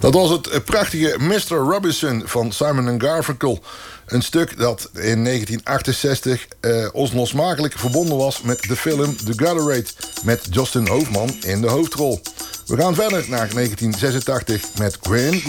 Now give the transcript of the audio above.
Dat was het prachtige Mr. Robinson van Simon & Garfunkel. Een stuk dat in 1968 onlosmakelijk verbonden was met de film The Gatorade, met Justin Hoofman in de hoofdrol. We gaan verder naar 1986 met Gwen